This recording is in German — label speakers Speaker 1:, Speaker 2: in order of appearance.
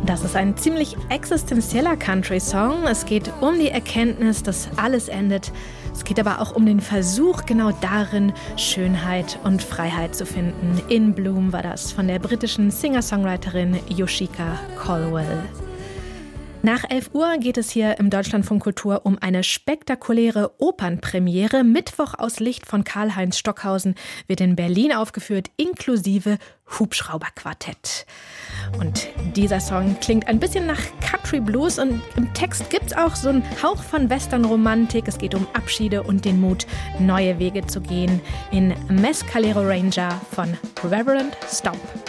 Speaker 1: Das ist ein ziemlich existenzieller Country-Song. Es geht um die Erkenntnis, dass alles endet. Es geht aber auch um den Versuch, genau darin Schönheit und Freiheit zu finden. In Bloom war das von der britischen Singer-Songwriterin Yoshika Colwell. Nach 11 Uhr geht es hier im Deutschlandfunk Kultur um eine spektakuläre Opernpremiere. Mittwoch aus Licht von Karl-Heinz Stockhausen wird in Berlin aufgeführt, inklusive Hubschrauberquartett. Und dieser Song klingt ein bisschen nach Country Blues und im Text gibt es auch so einen Hauch von Western-Romantik. Es geht um Abschiede und den Mut, neue Wege zu gehen in Mescalero Ranger von Reverend Stomp.